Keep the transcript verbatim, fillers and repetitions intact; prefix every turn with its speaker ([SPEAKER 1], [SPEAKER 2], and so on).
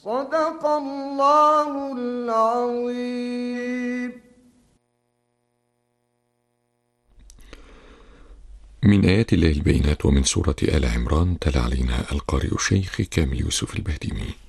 [SPEAKER 1] صدق الله العظيم.
[SPEAKER 2] من آيات الله البينات ومن سورة آل عمران تلا علينا القارئ الشيخ كامل يوسف البهديمي.